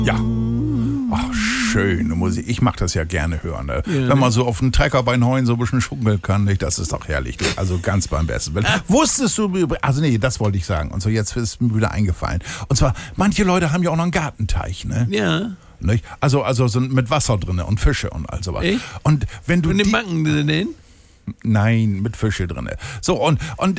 Ja. Ach, schöne Musik. Ich mag das ja gerne hören. Ne? Ja, wenn man so auf den Treckerbein so ein bisschen schunkeln kann, nicht? Das ist doch herrlich. Du. Also ganz beim besten Willen. Wusstest du, also nee, das wollte ich sagen. Und so, jetzt ist mir wieder eingefallen. Und zwar, manche Leute haben ja auch noch einen Gartenteich, ne? Ja. Nicht? Also so mit Wasser drin und Fische und all sowas. Echt? Und wenn du Und den backen sie denn? Nein, mit Fische drin. So, und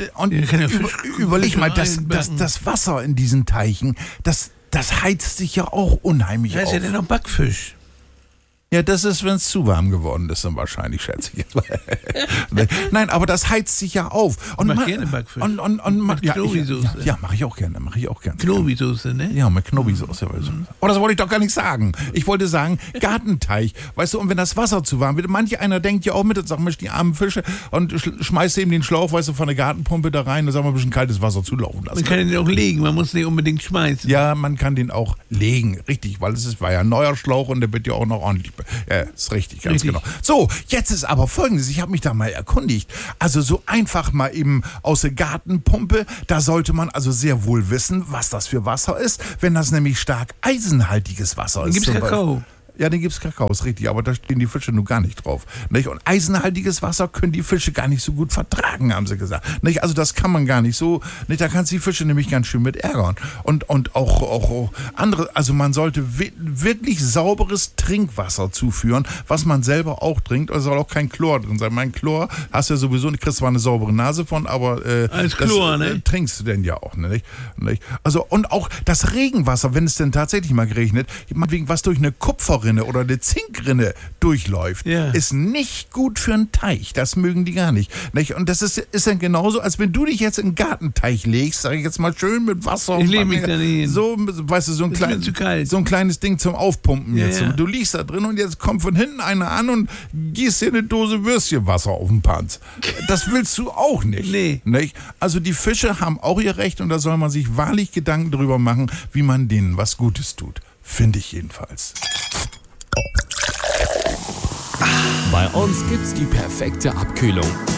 überleg mal, das Wasser in diesen Teichen, das heizt sich ja auch unheimlich Da ist auf. ja denn noch Backfisch. Ja, das ist, wenn es zu warm geworden ist, dann wahrscheinlich, schätze ich jetzt. Nein, aber das heizt sich ja auf. Und ich mach gerne Backfisch. Mit Knobi-Soße. Ja, mache ich auch gerne. Knobi-Soße, ne? Ja, mit Knobi-Soße. Oh, das wollte ich doch gar nicht sagen. Ich wollte sagen, Gartenteich. Weißt du, und wenn das Wasser zu warm wird, manch einer denkt ja auch mit und sagt, Mensch, die armen Fische, und schmeißt eben den Schlauch, weißt du, von der Gartenpumpe da rein und sagt mal ein bisschen kaltes Wasser zulaufen lassen. Man kann den auch legen, man muss nicht unbedingt schmeißen. Ja, man kann den auch legen, richtig, weil war ja ein neuer Schlauch und der wird ja auch noch ordentlich. Ja, ist richtig, ganz genau. So, jetzt ist aber Folgendes, ich habe mich da mal erkundigt. Also so einfach mal eben aus der Gartenpumpe, da sollte man also sehr wohl wissen, was das für Wasser ist, wenn das nämlich stark eisenhaltiges Wasser ist. Dann gibt's Kakao. Ja, den gibt's Kakao, ist richtig, aber da stehen die Fische nun gar nicht drauf. Nicht? Und eisenhaltiges Wasser können die Fische gar nicht so gut vertragen, haben sie gesagt. Nicht? Also das kann man gar nicht so, nicht? Da kannst du die Fische nämlich ganz schön mit ärgern. Und auch andere, also man sollte wirklich sauberes Trinkwasser zuführen, was man selber auch trinkt. Also soll auch kein Chlor drin sein. Mein Chlor hast du ja sowieso nicht, kriegst zwar eine saubere Nase von, aber als Chlor, ne? Trinkst du denn ja auch, ne? Nicht? Also und auch das Regenwasser, wenn es denn tatsächlich mal geregnet, wegen was durch eine Kupferrinne oder eine Zinkrinne durchläuft, ist nicht gut für einen Teich. Das mögen die gar nicht. Und das ist dann genauso, als wenn du dich jetzt in einen Gartenteich legst, sag ich jetzt mal schön mit Wasser. Ich lege mich da nicht hin. So, weißt du, so ein kleines Ding zum Aufpumpen jetzt. Ja. Du liegst da drin und jetzt kommt von hinten einer an und gießt dir eine Dose Würstchenwasser auf den Panz. Das willst du auch nicht. Nee. Nicht? Also die Fische haben auch ihr Recht und da soll man sich wahrlich Gedanken drüber machen, wie man denen was Gutes tut. Finde ich jedenfalls. Bei uns gibt's die perfekte Abkühlung.